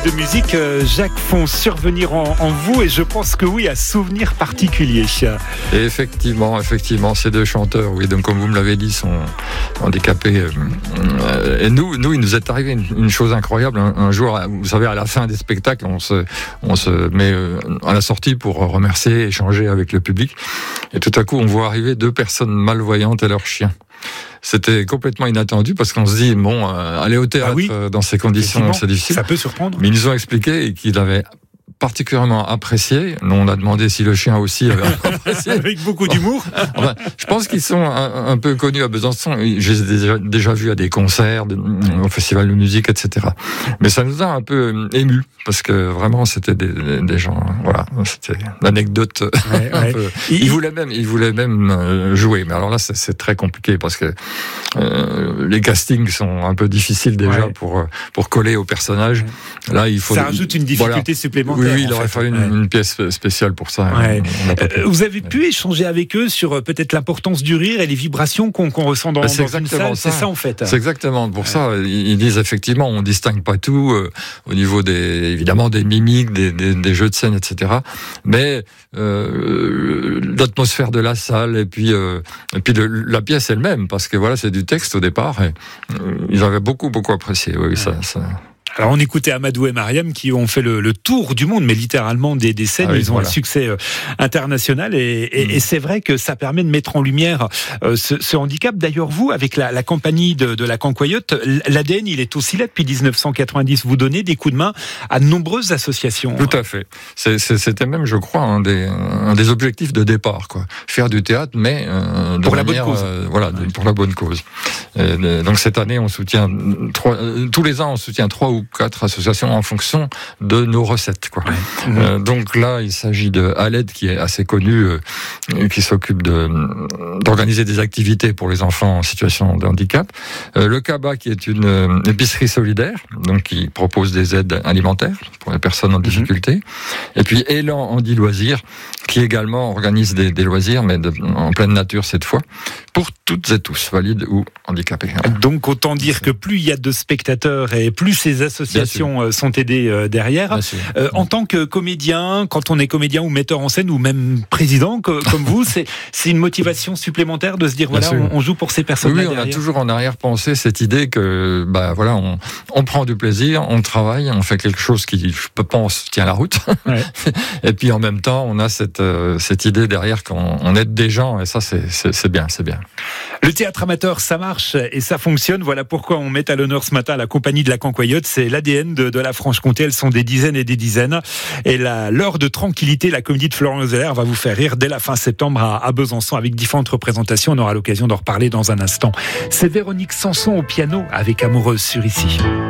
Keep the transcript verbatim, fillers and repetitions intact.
de musique, euh, Jacques, font survenir en, en vous, et je pense que oui, à souvenir particulier. Et effectivement, effectivement, ces deux chanteurs, oui, donc comme vous me l'avez dit, sont handicapés. Euh, et nous, nous, il nous est arrivé une, une chose incroyable. Un, un jour, vous savez, à la fin des spectacles, on se, on se met à la sortie pour remercier, échanger avec le public. Et tout à coup, on voit arriver deux personnes malvoyantes et leur chien. C'était complètement inattendu parce qu'on se dit, bon, euh, aller au théâtre ah oui, euh, dans ces conditions, c'est difficile. Ça peut surprendre. Mais ils nous ont expliqué qu'ils avaient particulièrement apprécié. Nous, on a demandé si le chien aussi avait apprécié. Avec beaucoup d'humour. Enfin, je pense qu'ils sont un, un peu connus à Besançon. J'ai déjà, déjà vu à des concerts, de, au festival de musique, et cetera. Mais ça nous a un peu émus parce que vraiment, c'était des, des gens. Voilà, c'était l'anecdote. Ouais, un ouais. peu. Ils, ils voulaient même, ils voulaient même jouer. Mais alors là, c'est, c'est très compliqué parce que euh, les castings sont un peu difficiles déjà ouais. pour pour coller au personnage. Ouais. Là, il faut. Ça rajoute une difficulté voilà. supplémentaire. Oui, oui, il aurait fallu une, ouais. une pièce spéciale pour ça. Ouais. Euh, vous avez pu échanger avec eux sur euh, peut-être l'importance du rire et les vibrations qu'on, qu'on ressent dans, c'est dans une salle. Ça. C'est ça en fait. C'est exactement pour ouais. ça. Ils disent effectivement, on distingue pas tout euh, au niveau des, évidemment, des mimiques, des, des, des jeux de scène, et cetera. Mais euh, l'atmosphère de la salle et puis euh, et puis le, la pièce elle-même, parce que voilà, c'est du texte au départ. Et, euh, ils avaient beaucoup beaucoup apprécié. Oui, ouais. ça. ça Alors on écoutait Amadou et Mariam qui ont fait le, le tour du monde, mais littéralement des, des scènes. Ah oui, ils ont voilà. un succès euh, international et, et, mmh. et c'est vrai que ça permet de mettre en lumière euh, ce, ce handicap. D'ailleurs, vous, avec la, la compagnie de, de la Cancoyote, l'A D N, il est aussi là depuis dix-neuf cent quatre-vingt-dix. Vous donnez des coups de main à de nombreuses associations. Tout à fait. C'est, c'est, c'était même, je crois, un des, un des objectifs de départ, quoi. Faire du théâtre, mais euh, de pour manière, la bonne cause. Euh, voilà, ouais. pour la bonne cause. Et, donc cette année, on soutient trois, tous les ans, on soutient trois ou quatre associations en fonction de nos recettes, quoi. Ouais. Mmh. Euh, donc là, il s'agit de Aled, qui est assez connu, euh, qui s'occupe de d'organiser des activités pour les enfants en situation de handicap. Euh, le Kaba, qui est une euh, épicerie solidaire, donc qui propose des aides alimentaires pour les personnes en difficulté. Mmh. Et puis Élan Handi Loisirs, qui également organise des, des loisirs, mais de, en pleine nature cette fois, pour toutes et tous, valides ou handicapés. Donc autant dire que plus il y a de spectateurs et plus ces associations sont aidées derrière. Euh, en tant que comédien, quand on est comédien ou metteur en scène ou même président comme vous, c'est, c'est une motivation supplémentaire de se dire voilà, on, on joue pour ces personnes-là. Oui, on derrière. A toujours en arrière-pensée cette idée que bah voilà, on, on prend du plaisir, on travaille, on fait quelque chose qui, je pense, tient la route. Ouais. Et puis en même temps, on a cette euh, cette idée derrière qu'on on aide des gens et ça c'est, c'est c'est bien, c'est bien. Le théâtre amateur, ça marche et ça fonctionne. Voilà pourquoi on met à l'honneur ce matin la compagnie de la Cancoyote. C'est l'A D N de, de la Franche-Comté. Elles sont des dizaines et des dizaines. Et la, l'heure de tranquillité, la comédie de Florent Oezeler va vous faire rire dès la fin septembre à, à Besançon avec différentes représentations. On aura l'occasion d'en reparler dans un instant. C'est Véronique Sanson au piano avec Amoureuse sur Ici.